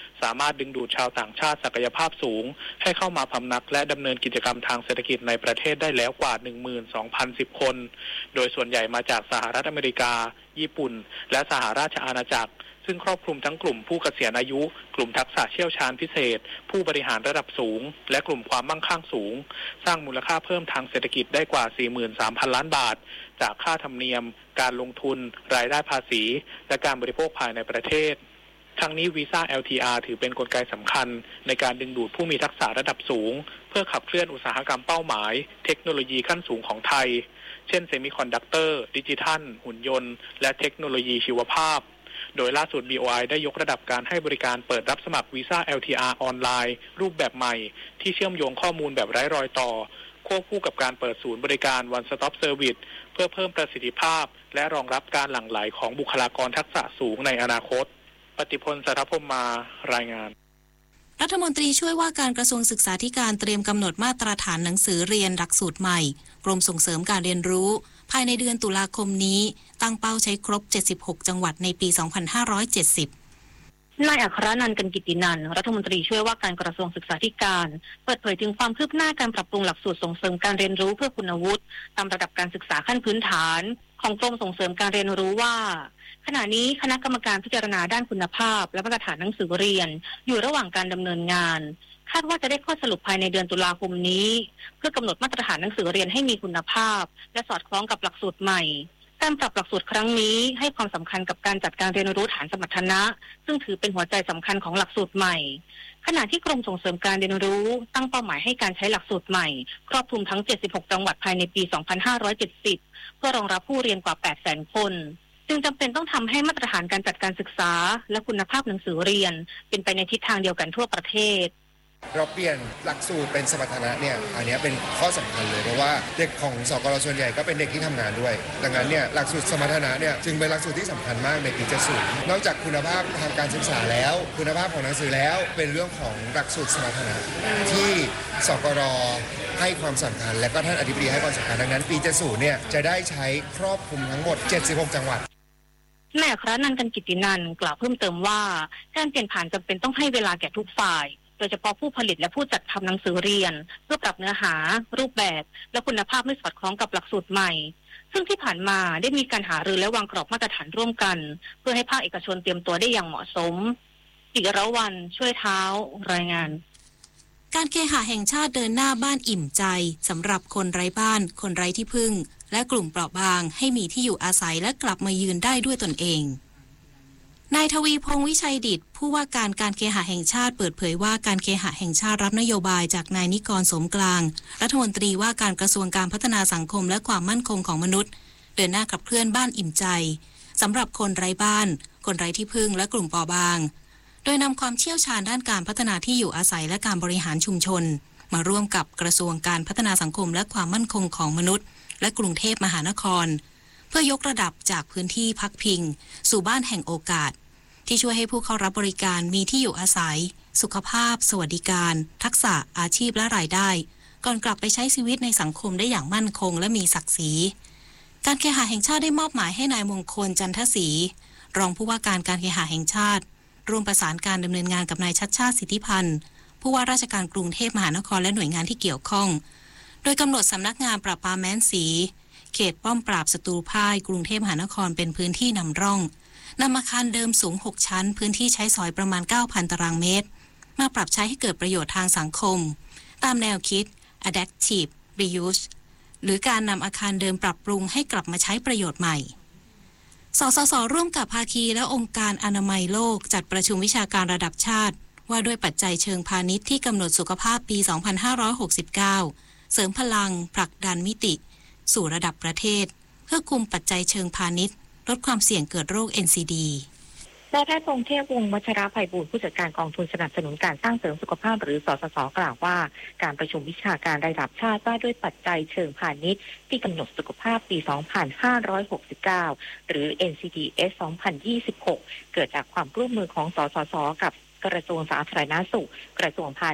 S19: สามารถดึงดูดชาวต่างชาติศักยภาพสูงให้เข้ามาพำนักและดำเนินกิจกรรมทางเศรษฐกิจในประเทศได้แล้วกว่า หนึ่งหมื่นสองพันสิบ คนโดยส่วนใหญ่มาจากสหรัฐอเมริกาญี่ปุ่นและสหราชอาณาจักรซึ่งครอบคลุมทั้งกลุ่มผู้เกษียณอายุกลุ่มทักษะเชี่ยวชาญพิเศษผู้บริหารระดับสูงและกลุ่มความมั่งคั่งสูงสร้างมูลค่าเพิ่มทางเศรษฐกิจได้กว่า สี่หมื่นสามพัน ล้านบาทจากค่าธรรมเนียมการลงทุนรายได้ภาษีและการบริโภคภายในประเทศทั้งนี้วีซ่า แอล ที อาร์ ถือเป็นกลไกสำคัญในการดึงดูดผู้มีทักษะระดับสูงเพื่อขับเคลื่อนอุตสาหกรรมเป้าหมายเทคโนโลยีขั้นสูงของไทยเช่นเซมิคอนดักเตอร์ดิจิทัลหุ่นยนต์และเทคโนโลยีชีวภาพโดยล่าสุด บี โอ ไอ ได้ยกระดับการให้บริการเปิดรับสมัครวีซ่า แอล ที อาร์ ออนไลน์รูปแบบใหม่ที่เชื่อมโยงข้อมูลแบบไร้รอยต่อควบคู่กับการเปิดศูนย์บริการ One Stop Service เพื่อเพิ่มประสิทธิภาพและรองรับการหลั่งไหลของบุคลากรทักษะสูงในอนาคตปฏิพล สัทธพรหมารายงาน
S2: รัฐมนตรีช่วยว่าการกระทรวงศึกษาธิการเตรียมกำหนดมาตรฐานหนังสือเรียนหลักสูตรใหม่กรมส่งเสริมการเรียนรู้ภายในเดือนตุลาคมนี้ตั้งเป้าใช้ครบเจ็ดสิบหกจังหวัดในปี สองพันห้าร้อยเจ็ดสิบ
S3: นายอัครนันท์ กันกิตตินันท์รัฐมนตรีช่วยว่าการกระทรวงศึกษาธิการเปิดเผยถึงความคืบหน้าการปรับปรุงหลักสูตรส่งเสริมการเรียนรู้เพื่อคุณวุฒิตามระดับการศึกษาขั้นพื้นฐานของกรมส่งเสริมการเรียนรู้ว่าขณะนี้คณะกรรมการพิจารณาด้านคุณภาพและมาตรฐานหนังสือเรียนอยู่ระหว่างการดำเนินงานคาดว่าจะได้ข้อสรุปภายในเดือนตุลาคมนี้เพื่อกำหนดมาตรฐานหนังสือเรียนให้มีคุณภาพและสอดคล้องกับหลักสูตรใหม่การปรับหลักสูตรครั้งนี้ให้ความสำคัญกับการจัดการเรียนรู้ฐานสมรรถนะซึ่งถือเป็นหัวใจสำคัญของหลักสูตรใหม่ขณะที่กรมส่งเสริมการเรียนรู้ตั้งเป้าหมายให้การใช้หลักสูตรใหม่ครอบคลุมทั้งเจ็ดสิบหกจังหวัดภายในปี สองพันห้าร้อยเจ็ดสิบ เพื่อรองรับผู้เรียนกว่า แปดแสน คนจึงจำเป็นต้องทำให้มาตรฐานการจัดการศึกษาและคุณภาพหนังสือเรียนเป็นไปในทิศทางเดียวกันทั่วประเทศ
S20: เราเปลี่ยนหลักสูตรเป็นสมรรถนะเนี่ยอันนี้เป็นข้อสำคัญเลยเพราะว่าเด็กของสกลส่วนใหญ่ก็เป็นเด็กที่ทำงานด้วยดังนั้นเนี่ยหลักสูตรสมรรถนะเนี่ยจึงเป็นหลักสูตรที่สำคัญมากในปีเจ็ดสิบนอกจากคุณภาพทางการศึกษาแล้วคุณภาพของหนังสือแล้วเป็นเรื่องของหลักสูตรสมรรถนะที่สกลให้ความสำคัญและก็ท่านอธิบดีให้ความสำคัญดังนั้นปีเจ็ดสิบเนี่ยจะได้ใช้ครอบคลุมทั้งหมดเจ็ดสิบหกจังหวัด
S3: นายอัครนันท์ กันกิตตินันท์กล่าวเพิ่มเติมว่าการเปลี่ยนผ่านจำเป็นต้องให้เวลาแก่ทุกฝ่ายโดยเฉพาะผู้ผลิตและผู้จัดทำหนังสือเรียนเพื่อปรับเนื้อหารูปแบบและคุณภาพให้สอดคล้องกับหลักสูตรใหม่ซึ่งที่ผ่านมาได้มีการหารือและวางกรอบมาตรฐานร่วมกันเพื่อให้ภาคเอกชนเตรียมตัวได้อย่างเหมาะสมจิรวรรณช่วยเท้ารายงาน
S2: การเคหะแห่งชาติเดินหน้าบ้านอิ่มใจสำหรับคนไร้บ้านคนไร้ที่พึ่งและกลุ่มเปราะบางให้มีที่อยู่อาศัยและกลับมายืนได้ด้วยตนเองนายทวีพงษ์วิชัยดิษฐ์ผู้ว่าการการเคหะแห่งชาติเปิดเผยว่าการเคหะแห่งชาติรับนโยบายจากนายนิกรสมกลางรัฐมนตรีว่าการกระทรวงการพัฒนาสังคมและความมั่นคงของมนุษย์เดินหน้าขับเคลื่อนบ้านอิ่มใจสำหรับคนไร้บ้านคนไร้ที่พึ่งและกลุ่มเปราะบางโดยนำความเชี่ยวชาญด้านการพัฒนาที่อยู่อาศัยและการบริหารชุมชนมาร่วมกับกระทรวงการพัฒนาสังคมและความมั่นคงของมนุษย์และกรุงเทพมหานครเพื่อยกระดับจากพื้นที่พักพิงสู่บ้านแห่งโอกาสที่ช่วยให้ผู้เข้ารับบริการมีที่อยู่อาศัยสุขภาพสวัสดิการทักษะอาชีพและรายได้ก่อนกลับไปใช้ชีวิตในสังคมได้อย่างมั่นคงและมีศักดิ์ศรีการเคหะแห่งชาติได้มอบหมายให้นายมงคลจันทศรีรองผู้ว่าการการเคหะแห่งชาติร่วมประสานการดำเนินงานกับนายชัชชาติสิทธิพันธ์ผู้ว่าราชการกรุงเทพมหานครและหน่วยงานที่เกี่ยวข้องโดยกำหนดสำนักงานปราบปรามแม้นสีเขตป้อมปราบศัตรูพ่ายกรุงเทพมหานครเป็นพื้นที่นำร่องนำอาคารเดิมสูงหกชั้นพื้นที่ใช้สอยประมาณ เก้าพัน ตารางเมตรมาปรับใช้ให้เกิดประโยชน์ทางสังคมตามแนวคิด Adaptive Reuse หรือการนำอาคารเดิมปรับปรุงให้กลับมาใช้ประโยชน์ใหม่สสส.ร่วมกับภาคีและองค์การอนามัยโลกจัดประชุมวิชาการระดับชาติว่าด้วยปัจจัยเชิงพาณิชย์ที่กำหนดสุขภาพปี สองพันห้าร้อยหกสิบเก้า เสริมพลังผลักดันมิติสู่ระดับประเทศเพื่อคุมปัจจัยเชิงพาณิชย์ลดความเสี่ยงเกิดโรค เอ็น ซี ดี
S21: นายแพทย์พงษ์เทพวงศ์วัชระไพบูลย์ผู้จัดการกองทุนสนับสนุนการสร้างเสริมสุขภาพหรือสสส.กล่าวว่าการประชุมวิชาการระดับชาติว่าด้วยปัจจัยเชิงพาณิชย์ที่กำหนดสุขภาพปี สองพันห้าร้อยหกสิบเก้า หรือ เอ็น ซี ดี เอส สองพันยี่สิบหก เกิดจากความร่วมมือของสสส.กับกระทรวงสาธารณสุขกระทรวงพาณิชย์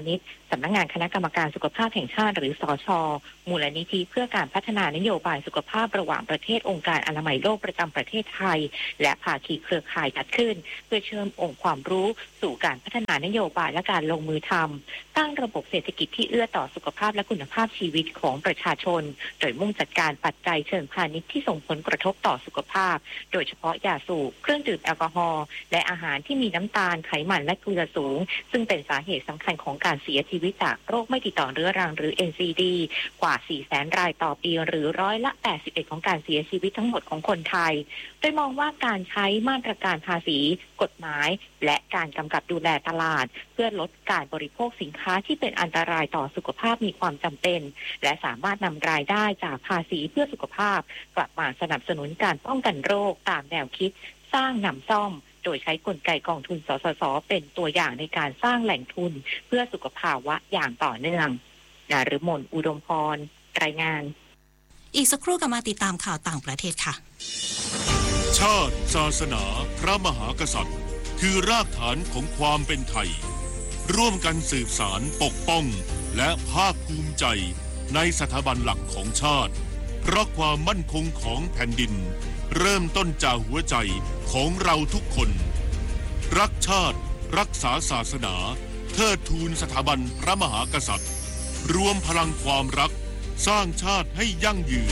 S21: สำนักงานคณะกรรมการสุขภาพแห่งชาติหรือสช.มูลนิธิเพื่อการพัฒนานโยบายสุขภาพระหว่างประเทศองค์การอนามัยโลกประจำประเทศไทยและภาคีเครือข่ายจัดขึ้นเพื่อเชื่อมองค์ความรู้สู่การพัฒนานโยบายและการลงมือทำสร้างระบบเศรษฐกิจที่เอื้อต่อสุขภาพและคุณภาพชีวิตของประชาชนโดยมุ่งจัดการปัจจัยเชิงพาณิชย์ที่ส่งผลกระทบต่อสุขภาพโดยเฉพาะยาสูบเครื่องดื่มแอลกอฮอล์และอาหารที่มีน้ำตาลไขมันและเกลือสูงซึ่งเป็นสาเหตุสำคัญของการเสียชีวิตจากโรคไม่ติดต่อเรื้อรังหรือ เอ็น ซี ดี กว่า สี่แสน รายต่อปีหรือร้อยละแปดสิบเอ็ดของการเสียชีวิตทั้งหมดของคนไทยโดยมองว่าการใช้มาตรการภาษีกฎหมายและการกำกับดูแลตลาดเพื่อลดการบริโภคสินค้าที่เป็นอันตรายต่อสุขภาพมีความจำเป็นและสามารถนำรายได้จากภาษีเพื่อสุขภาพกลับมาสนับสนุนการป้องกันโรคตามแนวคิดสร้างนำซ่อมโดยใช้กลไกกองทุนสสสเป็นตัวอย่างในการสร้างแหล่งทุนเพื่อสุขภาวะอย่างต่อเนื่องนฤมลอุดมพรรายงาน
S2: อีกสักครู่ก็มาติดตามข่าวต่างประเทศค่ะ
S4: ชาติศาสนาพระมหากษัตริย์คือรากฐานของความเป็นไทยร่วมกันสืบสานปกป้องและภาคภูมิใจในสถาบันหลักของชาติเพราะความมั่นคงของแผ่นดินเริ่มต้นจากหัวใจของเราทุกคนรักชาติรักษาศาสนาเทิดทูนสถาบันพระมหากษัตริย์รวมพลังความรักสร้างชาติให้ยั่งยืน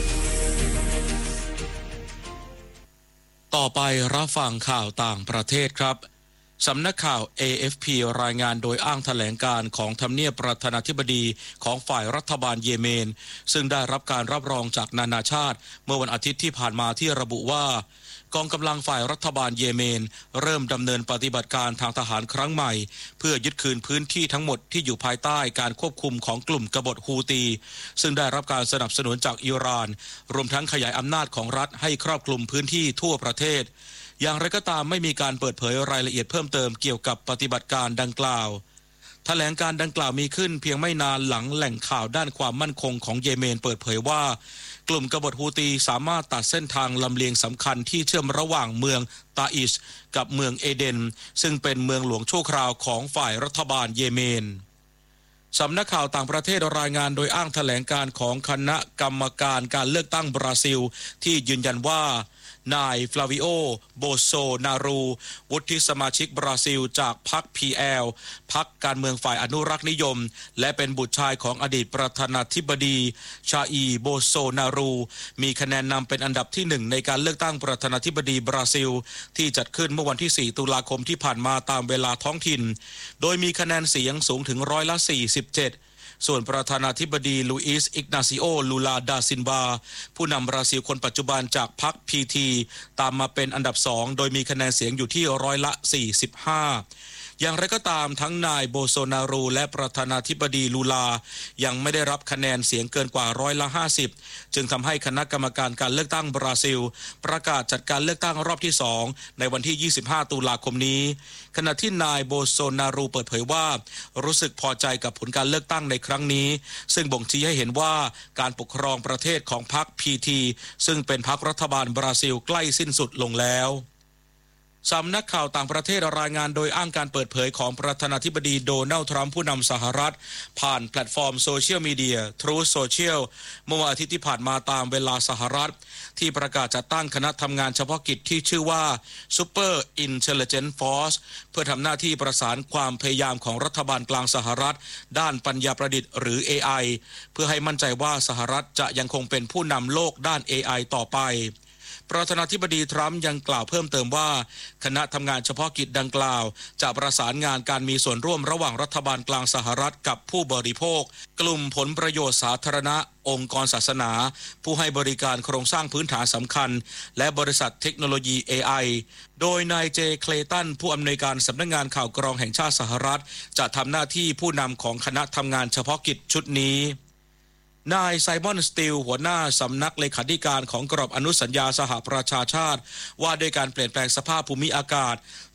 S1: ต่อไปรับฟังข่าวต่างประเทศครับสำนักข่าว เอ เอฟ พี รายงานโดยอ้างแถลงการของทำเนียบประธานาธิบดีของฝ่ายรัฐบาลเยเมนซึ่งได้รับการรับรองจากนานาชาติเมื่อวันอาทิตย์ที่ผ่านมาที่ระบุว่ากองกำลังฝ่ายรัฐบาลเยเมนเริ่มดำเนินปฏิบัติการทางทหารครั้งใหม่เพื่อยึดคืนพื้นที่ทั้งหมดที่อยู่ภายใต้การควบคุมของกลุ่มกบฏฮูตีซึ่งได้รับการสนับสนุนจากอิหร่านรวมทั้งขยายอำนาจของรัฐให้ครอบคลุมพื้นที่ทั่วประเทศอย่างไรก็ตามไม่มีการเปิดเผยรายละเอียดเพิ่มเติมเกี่ยวกับปฏิบัติการดังกล่าวแถลงการดังกล่าวมีขึ้นเพียงไม่นานหลังแหล่งข่าวด้านความมั่นคงของเยเมนเปิดเผยว่ากลุ่มกบฏฮูตีสามารถตัดเส้นทางลำเลียงสำคัญที่เชื่อมระหว่างเมืองตาอิชกับเมืองเอเดนซึ่งเป็นเมืองหลวงชั่วคราวของฝ่ายรัฐบาลเยเมนสำนักข่าวต่างประเทศรายงานโดยอ้างแถลงการของคณะกรรมการการเลือกตั้งบราซิลที่ยืนยันว่านายฟลาวิโอโบโซนารูวุฒิสมาชิกบราซิลจากพรรค พี แอล พรรคการเมืองฝ่ายอนุรักษ์นิยมและเป็นบุตรชายของอดีตประธานาธิบดีชาอีโบโซนารูมีคะแนนนำเป็นอันดับที่หนึ่งในการเลือกตั้งประธานาธิบดีบราซิลที่จัดขึ้นเมื่อวันที่สี่ตุลาคมที่ผ่านมาตามเวลาท้องถิ่นโดยมีคะแนนเสียงสูงถึงร้อยละสี่สิบเจ็ดส่วนประธานาธิบดีลูอิสอิกนาซิโอลูลาดาซินบาผู้นำบราซิลคนปัจจุบันจากพรรค พี ที ตามมาเป็นอันดับสองโดยมีคะแนนเสียงอยู่ที่ร้อยละสี่สิบห้าอย่างไรก็ตามทั้งนายโบโซนารูและประธานาธิบดีลูลายังไม่ได้รับคะแนนเสียงเกินกว่าร้อยละห้าสิบจึงทำให้คณะกรรมการการเลือกตั้งบราซิลประกาศจัดการเลือกตั้งรอบที่สองในวันที่ยี่สิบห้าตุลาคมนี้ขณะที่นายโบโซนารูเปิดเผยว่ารู้สึกพอใจกับผลการเลือกตั้งในครั้งนี้ซึ่งบ่งชี้ให้เห็นว่าการปกครองประเทศของพรรค พี ที ซึ่งเป็นพรรครัฐบาลบราซิลใกล้สิ้นสุดลงแล้วสำนักข่าวต่างประเทศรายงานโดยอ้างการเปิดเผยของประธานาธิบดีโดนัลด์ทรัมป์ผู้นำสหรัฐผ่านแพลตฟอร์มโซเชียลมีเดีย Truth Social เมื่อวันอาทิตย์ที่ผ่านมาตามเวลาสหรัฐที่ประกาศจัดตั้งคณะทำงานเฉพาะกิจที่ชื่อว่า Super Intelligence Force เพื่อทำหน้าที่ประสานความพยายามของรัฐบาลกลางสหรัฐด้านปัญญาประดิษฐ์หรือ เอ ไอ เพื่อให้มั่นใจว่าสหรัฐจะยังคงเป็นผู้นำโลกด้าน เอ ไอ ต่อไปประธานาธิบดีทรัมป์ยังกล่าวเพิ่มเติมว่าคณะทำงานเฉพาะกิจดังกล่าวจะประสานงานการมีส่วนร่วมระหว่างรัฐบาลกลางสหรัฐกับผู้บริโภคกลุ่มผลประโยชน์สาธารณะองค์กรศาสนาผู้ให้บริการโครงสร้างพื้นฐานสำคัญและบริษัทเทคโนโลยี เอ ไอ โดยนายเจเคลตันผู้อำนวยการสำนักงานข่าวกรองแห่งชาติสหรัฐจะทำหน้าที่ผู้นำของคณะทำงานเฉพาะกิจชุดนี้นายไซมอนสตีลหัวหน้าสำนักเลขาธิการของกรอบอนุสัญญาสหประชาชาติว่าด้วยการเปลี่ยนแปลงสภาพภูมิอากาศ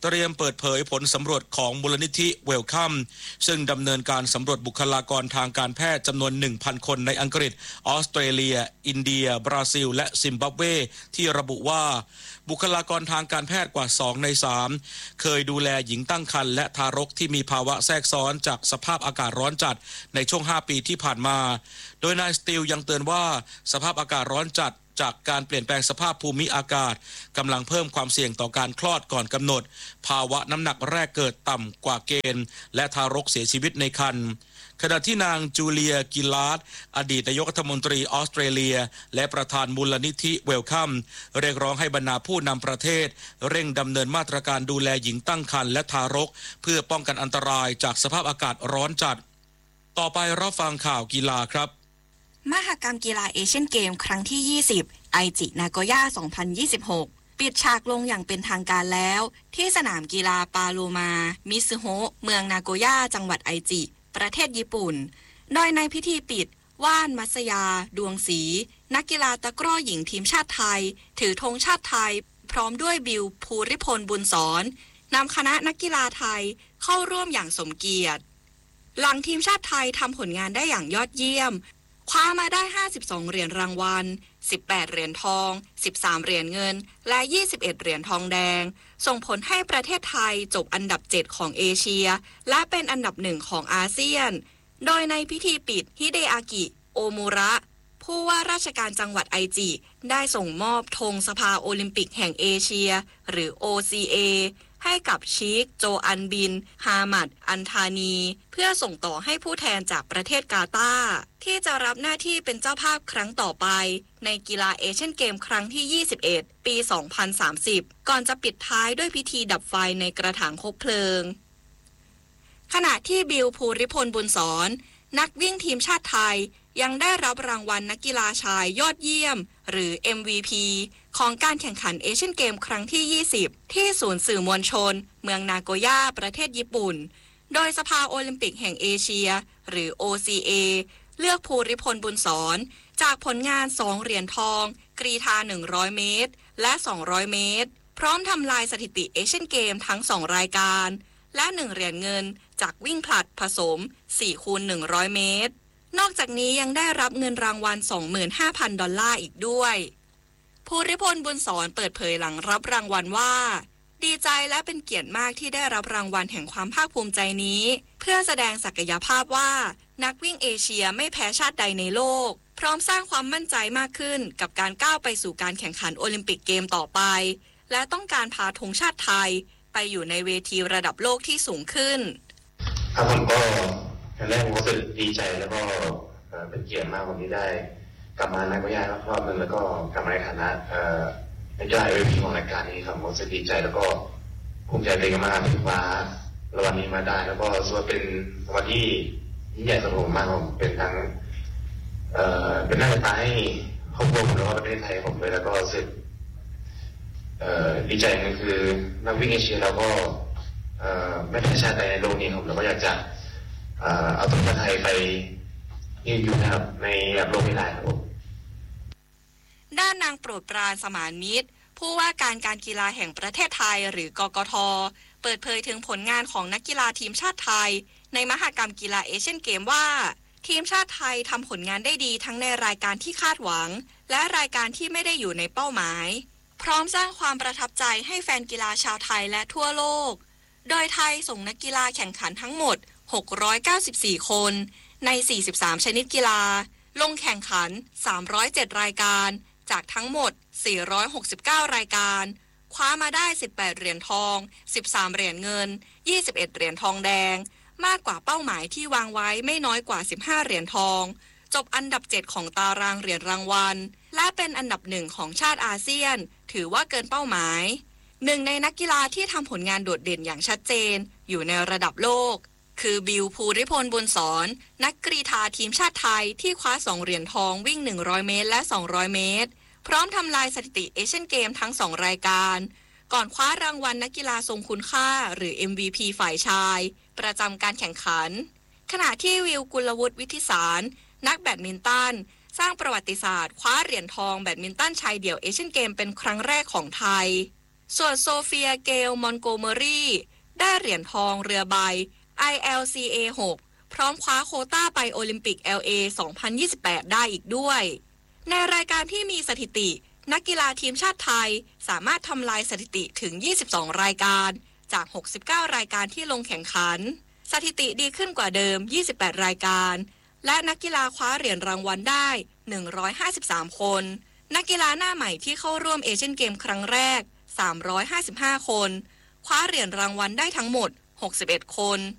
S1: เตรียมเปิดเผยผลสำรวจของมูลนิธิเวลคัมซึ่งดำเนินการสำรวจบุคลากรทางการแพทย์จำนวน หนึ่งพัน คนในอังกฤษออสเตรเลียอินเดียบราซิลและซิมบับเวที่ระบุว่าบุคลากรทางการแพทย์กว่าสองในสามเคยดูแลหญิงตั้งครรภ์และทารกที่มีภาวะแทรกซ้อนจากสภาพอากาศร้อนจัดในช่วงห้าปีที่ผ่านมาโดยนายสตีลยังเตือนว่าสภาพอากาศร้อนจัดจากการเปลี่ยนแปลงสภาพภูมิอากาศกำลังเพิ่มความเสี่ยงต่อการคลอดก่อนกำหนดภาวะน้ำหนักแรกเกิดต่ำกว่าเกณฑ์และทารกเสียชีวิตในครรภ์ขณะที่นางจูเลียกิลลาร์ดอดีตนายกรัฐมนตรีออสเตรเลียและประธานมูลนิธิเวลคัมเรียกร้องให้บรรดาผู้นำประเทศเร่งดำเนินมาตรการดูแลหญิงตั้งครรภ์และทารกเพื่อป้องกันอันตรายจากสภาพอากาศร้อนจัดต่อไปรับฟังข่าวกีฬาครับ
S2: มหกรรมกีฬาเอเชียนเกมครั้งที่ยี่สิบไอจินาโกย่าสองพันยี่สิบหกปิดฉากลงอย่างเป็นทางการแล้วที่สนามกีฬาปาโลมามิซึโฮะเมืองนาโกย่าจังหวัดไอจิประเทศญี่ปุ่นโดยในพิธีปิดว่านมัสยาดวงศรีนักกีฬาตะกร้อหญิงทีมชาติไทยถือธงชาติไทยพร้อมด้วยบิวภูริพลบุญสอนนำคณะนักกีฬาไทยเข้าร่วมอย่างสมเกียรติหลังทีมชาติไทยทำผลงานได้อย่างยอดเยี่ยมคว้ามาได้ห้าสิบสองเหรียญรางวัลสิบแปดเหรียญทองสิบสามเหรียญเงินและยี่สิบเอ็ดเหรียญทองแดงส่งผลให้ประเทศไทยจบอันดับเจ็ดของเอเชียและเป็นอันดับหนึ่งของอาเซียนโดยในพิธีปิดฮิเดอากิโอมูระผู้ว่าราชการจังหวัดไอจิได้ส่งมอบธงสภาโอลิมปิกแห่งเอเชียหรือ โอ ซี เอ ให้กับชีคโจอันบินฮามัดอันธานีเพื่อส่งต่อให้ผู้แทนจากประเทศกาตาร์ที่จะรับหน้าที่เป็นเจ้าภาพครั้งต่อไปในกีฬาเอเชียนเกมครั้งที่ยี่สิบเอ็ดปีสองพันสามสิบก่อนจะปิดท้ายด้วยพิธีดับไฟในกระถางคบเพลิงขณะที่บิวภูริพลบุญสอนนักวิ่งทีมชาติไทยยังได้รับรางวัลนักกีฬาชายยอดเยี่ยมหรือ เอ็ม วี พี ของการแข่งขันเอเชียนเกมครั้งที่ยี่สิบที่ศูนย์สื่อมวลชนเมืองนาโกย่าประเทศญี่ปุ่นโดยสภาโอลิมปิกแห่งเอเชียหรือ โอ ซี เอ เลือกภูริพลบุญสอนจากผลงานสองเหรียญทองกรีฑาหนึ่งร้อยเมตรและสองร้อยเมตรพร้อมทำลายสถิติเอเชียนเกมทั้งสองรายการและหนึ่งเหรียญเงินจากวิ่งผลัดผสม สี่คูณหนึ่งร้อย เมตรนอกจากนี้ยังได้รับเงินรางวัล สองหมื่นห้าพัน ดอลลาร์อีกด้วยภูริพลบุญสอนเปิดเผยหลังรับรางวัลว่าดีใจและเป็นเกียรติมากที่ได้รับรางวัลแห่งความภาคภูมิใจนี้เพื่อแสดงศักยภาพว่านักวิ่งเอเชียไม่แพ้ชาติใดในโลกพร้อมสร้างความมั่นใจมากขึ้นกับการก้าวไปสู่การแข่งขันโอลิมปิกเกมต่อไปและต้องการพาธงชาติไทยไปอยู่ในเวทีระดับโลกที่สูงขึ้น
S5: ครับผมก็ครั้งแรกผมรู้สึกดีใจแล้วก็เป็นเกียรติมากผมที่ได้กลับมานาโกย่ารอบนึงแล้วก็กลับมาในฐานะนักกีฬาเอวีของรายการนี้ครับผมรู้สึกดีใจแล้วก็ภูมิใจตัวเองมากที่คว้ารางวัลนี้มาได้แล้วก็รู้สึกว่าเป็นรางวัลที่ยิ่งใหญ่สำหรับผมมากผมเป็นทั้งเป็นหน้าตาให้ครอบครัวผมแล้วก็ประเทศไทยผมเลยแล้วก็รู้สึกดีใจนึงคือนักวิ่งเอเชียเราก็ไม่แพ้ชาติใดในโลกนี้ผมแล้วก็อยากจะเอาตัวไทยไปยืนอยู่นะครับในระดับโลกให้ได้ครับผม
S2: ด้านนางโปรดปรานสมานมิตรผู้ว่าการการกีฬาแห่งประเทศไทยหรือกกท.เปิดเผยถึงผลงานของนักกีฬาทีมชาติไทยในมหกรรมกีฬาเอเชียนเกมว่าทีมชาติไทยทำผลงานได้ดีทั้งในรายการที่คาดหวังและรายการที่ไม่ได้อยู่ในเป้าหมายพร้อมสร้างความประทับใจให้แฟนกีฬาชาวไทยและทั่วโลกโดยไทยส่งนักกีฬาแข่งขันทั้งหมดหกร้อยเก้าสิบสี่คนในสี่สิบสามชนิดกีฬาลงแข่งขันสามร้อยเจ็ดรายการจากทั้งหมดสี่ร้อยหกสิบเก้ารายการคว้ามาได้สิบแปดเหรียญทองสิบสามเหรียญเงินยี่สิบเอ็ดเหรียญทองแดงมากกว่าเป้าหมายที่วางไว้ไม่น้อยกว่าสิบห้าเหรียญทองจบอันดับเจ็ดของตารางเหรียญรางวัลและเป็นอันดับหนึ่งของชาติอาเซียนถือว่าเกินเป้าหมายหนึ่งในนักกีฬาที่ทำผลงานโดดเด่นอย่างชัดเจนอยู่ในระดับโลกคือบิวภูริพลบุญสอนนักกรีฑาทีมชาติไทยที่คว้าสองเหรียญทองวิ่งหนึ่งร้อยเมตรและสองร้อยเมตรพร้อมทำลายสถิติเอเชียนเกมทั้งสองรายการก่อนคว้ารางวัลนักกีฬาทรงคุณค่าหรือ เอ็ม วี พี ฝ่ายชายประจำการแข่งขันขณะที่วิวกุลวุฒิวิทิสารนักแบดมินตันสร้างประวัติศาสตร์คว้าเหรียญทองแบดมินตันชายเดี่ยวเอเชียนเกมเป็นครั้งแรกของไทยส่วนโซเฟียเกลมอนโกเมอรี่ได้เหรียญทองเรือใบ ไอ แอล ซี เอ หก พร้อมคว้าโควต้าไปโอลิมปิก แอล เอ สองพันยี่สิบแปด ได้อีกด้วยในรายการที่มีสถิตินักกีฬาทีมชาติไทยสามารถทำลายสถิติถึงยี่สิบสองรายการจากหกสิบเก้ารายการที่ลงแข่งขันสถิติดีขึ้นกว่าเดิมยี่สิบแปดรายการและนักกีฬาคว้าเหรียญรางวัลได้หนึ่งร้อยห้าสิบสามคนนักกีฬาหน้าใหม่ที่เข้าร่วมเอเชียนเกมครั้งแรกสามร้อยห้าสิบห้าคนคว้าเหรียญรางวัลได้ทั้งหมดหกสิบเอ็ดคน